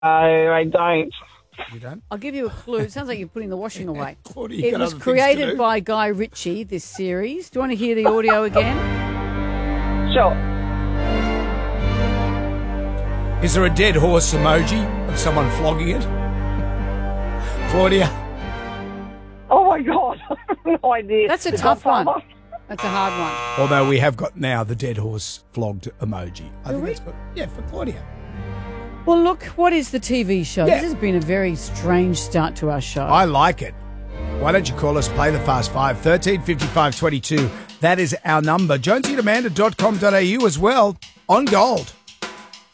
I don't. You don't? I'll give you a clue. It sounds like you're putting the washing away. Claudia, you It got was other things to created do. by Guy Ritchie, this series. Do you want to hear the audio again? Sure. Is there a dead horse emoji of someone flogging it? Claudia? Oh, my God. I have no idea. That's a Is tough that one. fast? That's a hard one. Although we have got now the dead horse flogged emoji. I think we? that's good. Yeah, for Claudia. Well, look, what is the TV show? Yeah. This has been a very strange start to our show. I like it. Why don't you call us, play the Fast Five, 13 55 22. That is our number. JonesyandAmanda.com.au as well, on gold.